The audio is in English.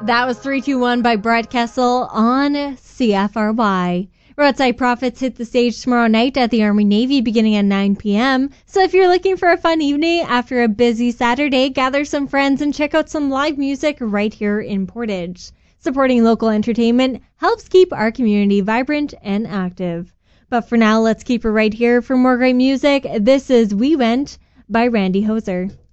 That was 321 by Brett Kessel on CFRY. Roadside Prophets hit the stage tomorrow night at the Army Navy beginning at 9 p.m. So if you're looking for a fun evening after a busy Saturday, gather some friends and check out some live music right here in Portage. Supporting local entertainment helps keep our community vibrant and active. But for now, let's keep it right here for more great music. This is We Went by Randy Hoser.